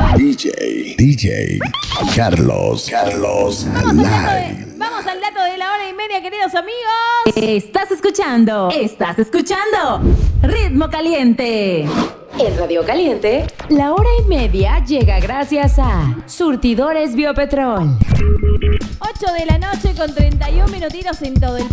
DJ Carlos Live. Vamos al dato de la hora y media, queridos amigos. Estás escuchando Ritmo Caliente. En Radio Caliente, la hora y media llega gracias a Surtidores Biopetrol. 8 de la noche con 31 minutitos en todo el